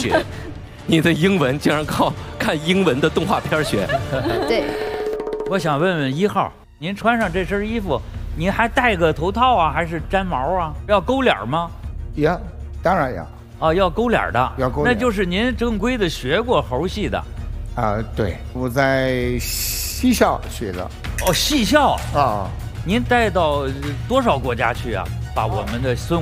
学，你的英文竟然靠看英文的动画片学。 对， 我想问问1号，您穿上这身衣服，您还戴个头套啊，还是粘毛啊？要勾脸吗？ 要，当然要。 哦，要勾脸的， 要勾脸， 那就是您正规的学过猴戏的。 对，我在戏校学的。 哦，戏校啊， 您带到多少国家去啊？把我们的孙